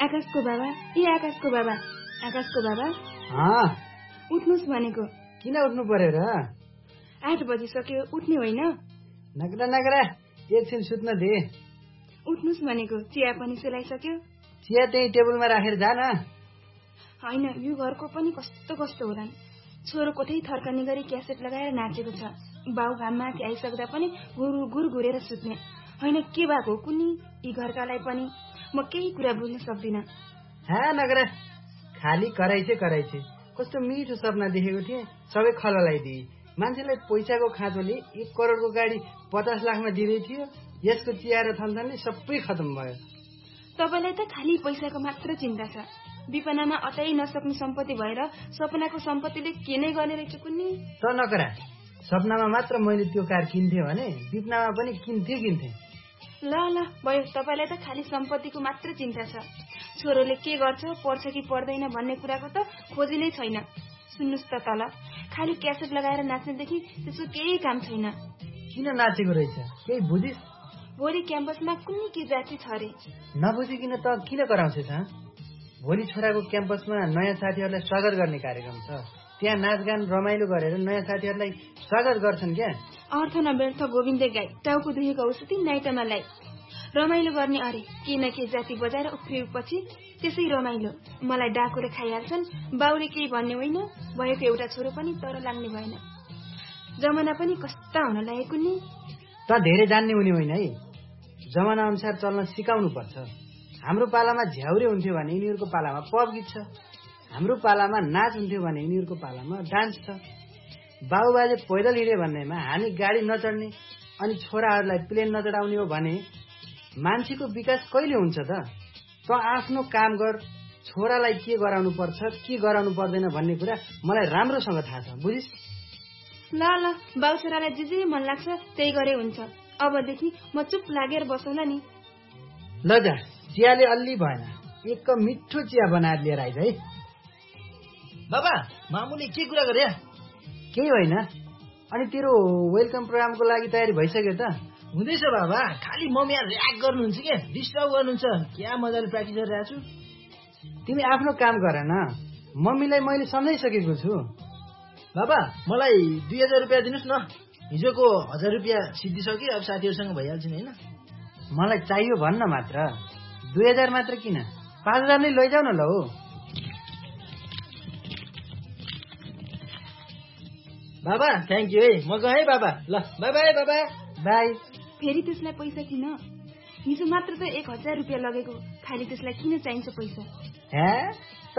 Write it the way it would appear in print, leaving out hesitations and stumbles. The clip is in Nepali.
आकाशको बाबा, ए आकाशको बाबा, आकाशको बाबा उठ्नुस् भनेको। किन उठ्नु पर्यो र? 8 बजिसक्यो, उठ्ने होइन? नगरा नगरा, एकछिन सुत्न दे। उठ्नुस् भनेको। चिया पनि सेलाइसक्यो? चिया त्यही टेबलमा राखेर जा न। होइन, यो घरको पनि कस्तो कस्तो होलान्। छोरो कोठै थर्कने गरी क्यासेट लगाएर नाचेको छ। बाउ घाममाथि आइसक्दा पनि गुर घुरेर सुत्ने। होइन, के भएको कुनी यी घरकालाई पनि म केही कुरा बुझ्न सक्दिनँ। नगरा, खाली कराइछे। कस्तो मिठो सपना देखेको थिएँ, सबै खललाइदिए। मान्छेलाई पैसाको खाँचोले 1 करोडको गाडी 50 लाखमा दिँदै थियो। यसको चिया र थनथनले सबै खतम भयो। तपाईलाई त खाली पैसाको मात्र चिन्ता छ। विपनामा अटाइ नसक्ने सम्पत्ति भएर सपनाको सम्पत्तिले के नै गर्ने रहेछ कुन्नी? त नकरा, सपनामा मात्र मैले त्यो कार किन्थे भने विपनामा पनि किन्थे। ल भयो, तपाईलाई त खाली सम्पत्तिको मात्र चिन्ता छ। छोरोले के गर्छ, पढ्छ कि पढ्दैन भन्ने कुराको त खोजी नै छैन। सुन्नुस् त, तल खाली क्यासेट लगाएर नाच्नेदेखि त्यसको केही काम छैन। किन नाचेको रहेछ, केही बुझिस्? भोलि क्याम्पसमा कुनै के जाति छ अरे। नबुझिकिन त किन कराउँछस्? भोलि छोराको क्याम्पसमा नयाँ साथीहरूलाई स्वागत गर्ने कार्यक्रम छ। त्यहाँ नाचगान रमाइलो गरेर नयाँ साथीहरूलाई स्वागत गर्छन् क्या। अर्थ नबेर्थ गोविन्दे गाई, टाउको दुखेको औषधि नाइटमा लाई। रमाइलो गर्ने अरे, के न के जाति बजाएर उफ्रिएपछि त्यसै रमाइलो। मलाई डाकुले खाइहाल्छन्, बाउले केही भन्ने होइन। भएको एउटा छोरो पनि तर लाग्ने भएन। जमाना पनि कस्ता हुन लागेको नि। त धेरै जान्ने हुने होइन है, जमाना अनुसार चल्न सिकाउनु पर्छ। हाम्रो पालामा झ्याउरे हुन्थ्यो भने यिनीहरूको पालामा पब गीत छ। हाम्रो पालामा नाच हुन्थ्यो भने यिनीहरूको पालामा डान्स छ। बाबुबाजे पैदल हिँडे भन्नेमा हामी गाडी नचढ्ने अनि छोराहरूलाई प्लेन नचढाउने हो भने मान्छेको विकास कहिले हुन्छ त? त आफ्नो काम गर, छोरालाई के गराउनु पर्छ, के गराउनु पर्दैन भन्ने कुरा मलाई राम्रोसँग थाहा छ, बुझिस्? ल बाउ छोरालाई जे मन लाग्छ त्यही गरे हुन्छ। अबदेखि म चुप लागेर बसौँला नि। ल जा, चियाले अलि भएन, एक कप मिठो चिया बनाएर लिएर आइज है। बाबा, मामुले के कुरा गरे? केही होइन। अनि तेरो वेलकम प्रोग्रामको लागि तयारी भइसक्यो त? हुँदैछ बाबा, खालि मम्मी यहाँ र्याक गर्नुहुन्छ के, डिस्टर्ब गर्नुहुन्छ। क्या मजाले प्र्याक्टिस गरिरहेको छु। तिमी आफ्नो काम गर न, मम्मीलाई मैले सम्झाइसकेको छु। बाबा, मलाई 2000 रुपियाँ दिनुहोस् न। हिजोको 1000 रुपियाँ सिद्धिसक्यो, अब साथीहरूसँग भइहाल्छ नि होइन? मलाई चाहियो भन्न मात्र। 2000 मात्र किन, 5000 नै लैजाऊ न। ल हो बाबा, थ्याङ्क यू है, म गएँ है बाबा। ल बाई बाई बाबा। बाई। फेरि त्यसलाई पैसा किन? हिजो मात्र त 1000 रुपियाँ लगेको, खालि त्यसलाई किन चाहिन्छ पैसा?